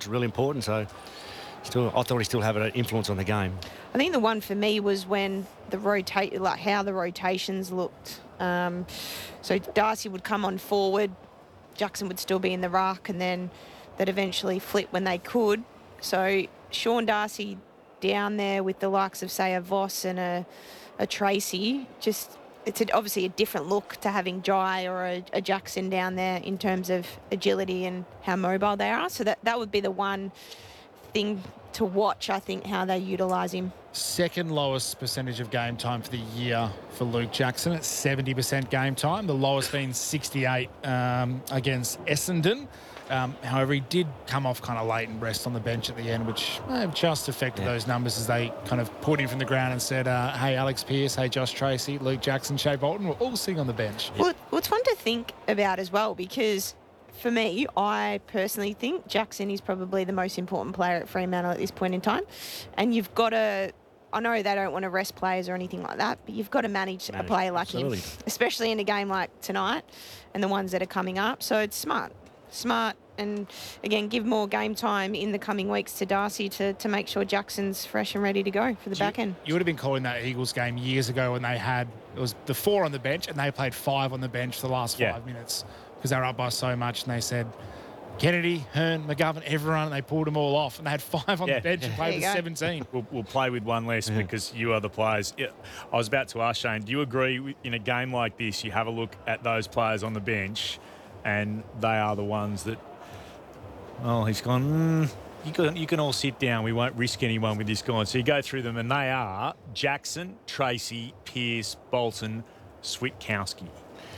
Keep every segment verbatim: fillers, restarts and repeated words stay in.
looked really important. So still, I thought he still had an influence on the game. I think the one for me was when the rotate, like how the rotations looked. Um, so Darcy would come on forward, Jackson would still be in the ruck, and then they'd eventually flip when they could. So Sean Darcy down there with the likes of, say, a Voss and a, a Tracy, just it's a, obviously a different look to having Jai or a, a Jackson down there in terms of agility and how mobile they are. So that, that would be the one thing to watch, I think, how they utilise him. Second lowest percentage of game time for the year for Luke Jackson at seventy percent game time. The lowest being sixty-eight um, against Essendon. Um, however, he did come off kind of late and rest on the bench at the end, which uh, just affected yeah. those numbers as they kind of pulled him from the ground and said, uh, hey, Alex Pearce, hey, Josh Tracy, Luke Jackson, Shea Bolton, we're all sitting on the bench. Well, well, it's fun to think about as well, because for me, I personally think Jackson is probably the most important player at Fremantle at this point in time. And you've got to, I know they don't want to rest players or anything like that, but you've got to manage, manage a player like absolutely. him, especially in a game like tonight and the ones that are coming up. So it's smart. Smart, and again, give more game time in the coming weeks to Darcy to, to make sure Jackson's fresh and ready to go for the you, back end. You would have been calling that Eagles game years ago when they had, it was the four on the bench and they played five on the bench for the last yeah. five minutes because they were up by so much, and they said, Kennedy, Hearn, McGovern, everyone, and they pulled them all off, and they had five on yeah. the bench yeah. and played with seventeen. We'll, we'll play with one less yeah. because you are the players. Yeah. I was about to ask Shane, do you agree in a game like this, you have a look at those players on the bench and they are the ones that, well, he's gone, mm, you, can, you can all sit down. We won't risk anyone with this guy. So you go through them, and they are Jackson, Tracy, Pearce, Bolton, Switkowski.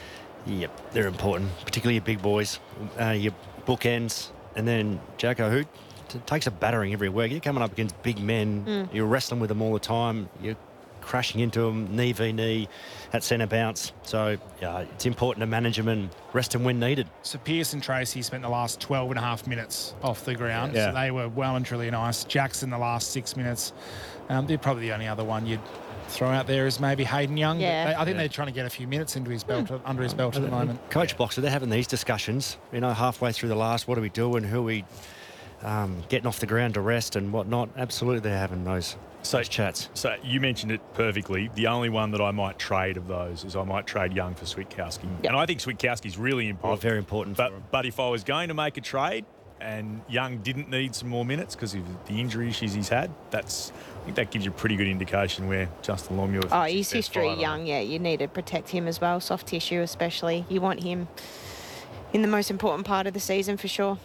Yep, they're important, particularly your big boys, uh, your bookends, and then Jacko, who t- takes a battering every week. You're coming up against big men. Mm. You're wrestling with them all the time. You're crashing into them, knee v knee, at centre bounce. So, yeah, it's important to manage them and rest them when needed. So Pearce and Tracy spent the last twelve and a half minutes off the ground. Yeah. So they were well and truly nice. Jackson, the last six minutes. Um, they're probably the only other one you'd throw out there is maybe Hayden Young. Yeah. They, I think yeah. they're trying to get a few minutes into his belt, mm. under his belt at the moment. Coach Boxer, they're having these discussions, you know, halfway through the last, what are we doing, who are we um, getting off the ground to rest and whatnot. Absolutely, they're having those, so, those chats. So you mentioned it perfectly. The only one that I might trade of those is I might trade Young for Switkowski. Yep. And I think Switkowski's really important. Oh, very important but, for him. But if I was going to make a trade and Young didn't need some more minutes because of the injury issues he's had, that's I think that gives you a pretty good indication where Justin Longmuir... Oh, his history, Young, yeah, you need to protect him as well, soft tissue especially. You want him in the most important part of the season for sure.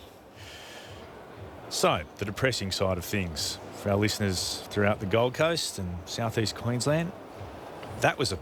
So, the depressing side of things for our listeners throughout the Gold Coast and southeast Queensland, that was a,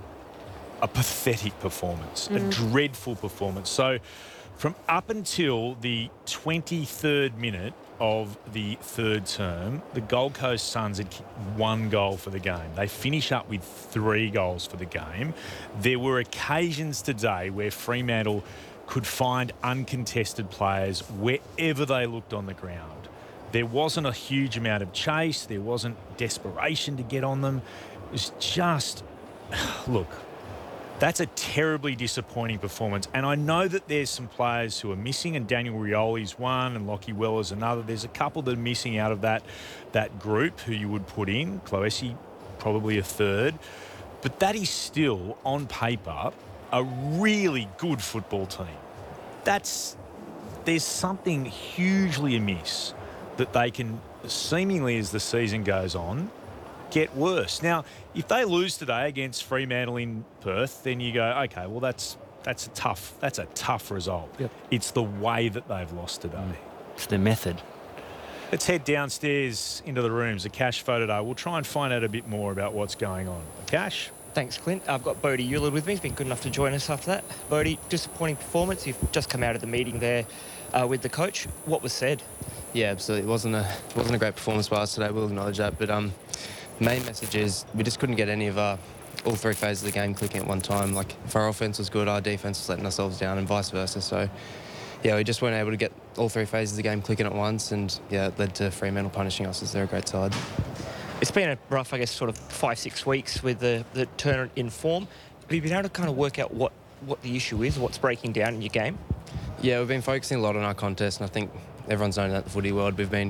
a pathetic performance, mm. a dreadful performance. So, from up until the twenty-third minute of the third term, the Gold Coast Suns had one goal for the game. They finish up with three goals for the game. There were occasions today where Fremantle could find uncontested players wherever they looked on the ground. There wasn't a huge amount of chase. There wasn't desperation to get on them. It was just, look, that's a terribly disappointing performance. And I know that there's some players who are missing, and Daniel Rioli's one and Lockie Weller's another. There's a couple that are missing out of that, that group who you would put in. Cloesi, probably a third. But that is still, on paper, a really good football team. That's, there's something hugely amiss that they can, seemingly as the season goes on, get worse. Now, if they lose today against Fremantle in Perth, then you go, okay, well, that's that's a tough that's a tough result. Yep. It's the way that they've lost today. Mm. It's the method. Let's head downstairs into the rooms. Akash Fotoday. We'll try and find out a bit more about what's going on. Akash? Thanks, Clint. I've got Bodie Eulard with me. He's been good enough to join us after that. Bodie, disappointing performance. You've just come out of the meeting there uh, with the coach. What was said? Yeah, absolutely. It wasn't a it wasn't a great performance by us today. We'll acknowledge that. But um, the main message is we just couldn't get any of our all three phases of the game clicking at one time. Like if our offense was good, our defense was letting ourselves down, and vice versa. So yeah, we just weren't able to get all three phases of the game clicking at once, and yeah, it led to Fremantle punishing us as they're a great side. It's been a rough, I guess, sort of five, six weeks with the, the turn in form. Have you been able to kind of work out what, what the issue is, what's breaking down in your game? Yeah, we've been focusing a lot on our contest, and I think everyone's known that in the footy world. We've been